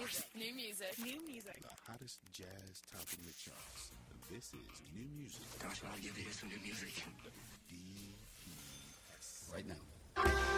New music. New music. The hottest jazz topping the charts. This is new music. Gosh, I'll give you some new music.